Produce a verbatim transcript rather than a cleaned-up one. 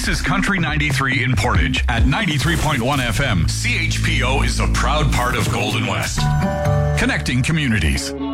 is Country ninety-three in Portage. At ninety-three point one F M, C H P O is a proud part of Golden West. Connecting communities.